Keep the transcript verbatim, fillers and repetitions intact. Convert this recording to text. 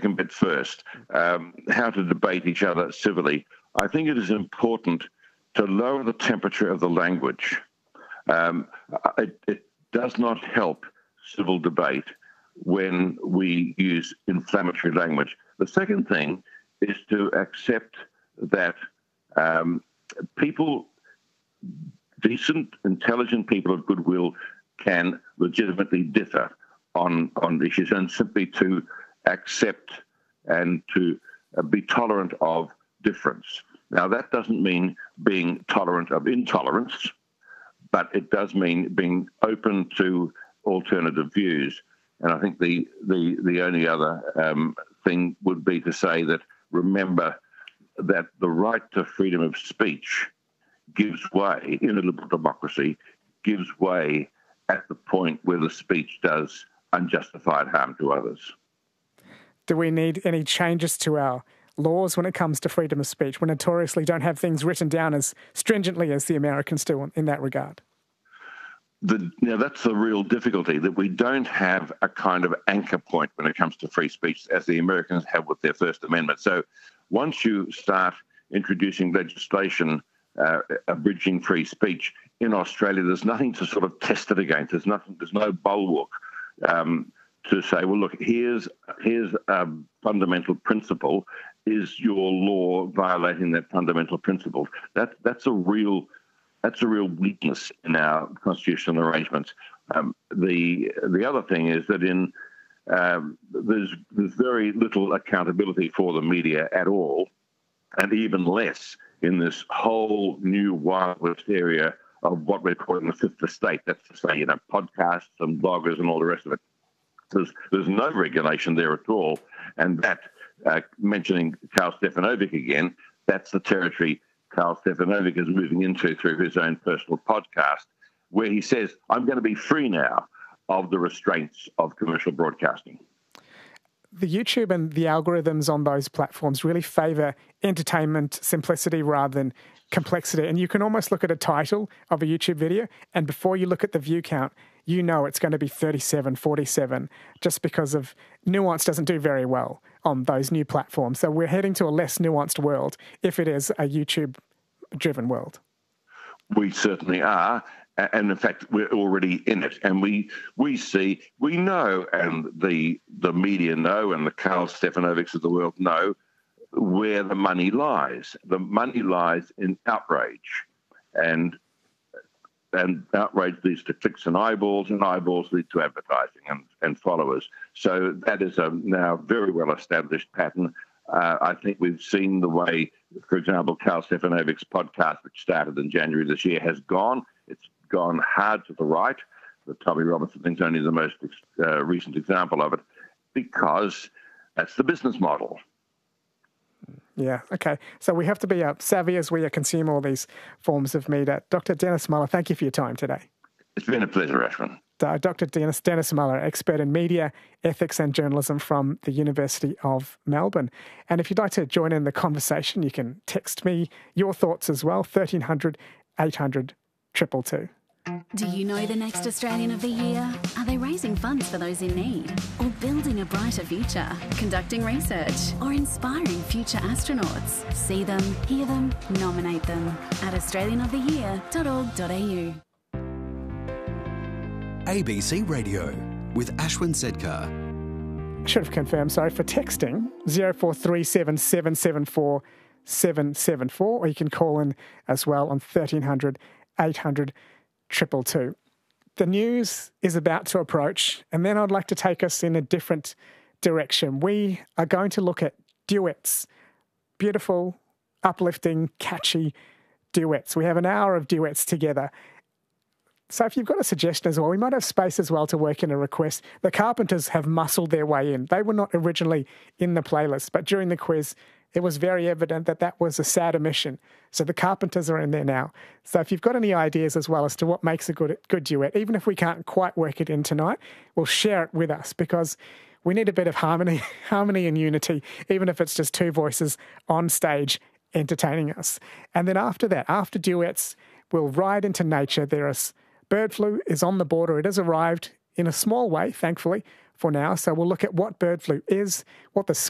second bit first, um, how to debate each other civilly. I think it is important to lower the temperature of the language. Um, it, it does not help civil debate when we use inflammatory language. The second thing is to accept that um, people, decent, intelligent people of goodwill, can legitimately differ on, on issues, and simply to accept and to uh, be tolerant of difference. Now, that doesn't mean being tolerant of intolerance, but it does mean being open to alternative views. And I think the the, the only other um, thing would be to say that remember that the right to freedom of speech gives way, in a liberal democracy, gives way at the point where the speech does unjustified harm to others. Do we need any changes to our laws when it comes to freedom of speech? We notoriously don't have things written down as stringently as the Americans do in that regard. The, now, that's the real difficulty, that we don't have a kind of anchor point when it comes to free speech as the Americans have with their First Amendment. So once you start introducing legislation uh, abridging free speech in Australia, there's nothing to sort of test it against. There's nothing. There's no bulwark um, to say, well, look, here's here's a fundamental principle. Is your law violating that fundamental principle? That that's a real that's a real weakness in our constitutional arrangements. Um, the the other thing is that in um, there's there's very little accountability for the media at all, and even less in this whole new Wild West area of what we're calling the fifth estate. That's to say, you know, podcasts and bloggers and all the rest of it. There's there's no regulation there at all, and that. Uh, mentioning Karl Stefanovic again, that's the territory Karl Stefanovic is moving into through his own personal podcast, where he says, I'm going to be free now of the restraints of commercial broadcasting. The YouTube and the algorithms on those platforms really favour entertainment, simplicity rather than complexity. And you can almost look at a title of a YouTube video, and before you look at the view count, you know it's going to be thirty-seven, forty-seven, just because of nuance doesn't do very well on those new platforms. So we're heading to a less nuanced world if it is a YouTube-driven world. We certainly are. And in fact, we're already in it. And we we see, we know, and the the media know, and the Karl Stefanovics of the world know, where the money lies. The money lies in outrage. And and outrage leads to clicks and eyeballs, and eyeballs lead to advertising and, and followers. So that is a now very well-established pattern. Uh, I think we've seen the way, for example, Karl Stefanovic's podcast, which started in January this year, has gone. It's gone hard to the right. The Tommy Robinson thing's only the most uh, recent example of it, because that's the business model. Yeah, okay. So we have to be uh, savvy as we uh, consume all these forms of media. Doctor Dennis Muller, thank you for your time today. It's been a pleasure, Ashwin. Uh, Doctor Dennis, Dennis Muller, expert in media, ethics and journalism from the University of Melbourne. And if you'd like to join in the conversation, you can text me your thoughts as well, thirteen hundred, eight hundred, two two two. Do you know the next Australian of the Year? Are they raising funds for those in need? Or building a brighter future? Conducting research? Or inspiring future astronauts? See them, hear them, nominate them at australian of the year dot org dot a u. A B C Radio with Ashwin Sedkar. Should have confirmed, sorry, for texting, zero four three seven, seven seven four, seven seven four, or you can call in as well on thirteen hundred, eight hundred, two two two. The news is about to approach, and then I'd like to take us in a different direction. We are going to look at duets, beautiful, uplifting, catchy duets. We have an hour of duets together. So if you've got a suggestion as well, we might have space as well to work in a request. The Carpenters have muscled their way in. They were not originally in the playlist, but during the quiz, it was very evident that that was a sad omission. So the Carpenters are in there now. So if you've got any ideas as well as to what makes a good good duet, even if we can't quite work it in tonight, we'll share it with us, because we need a bit of harmony, harmony and unity, even if it's just two voices on stage entertaining us. And then after that, after duets, we'll ride into nature. There is bird flu is on the border. It has arrived in a small way, thankfully, for now. So we'll look at what bird flu is, what the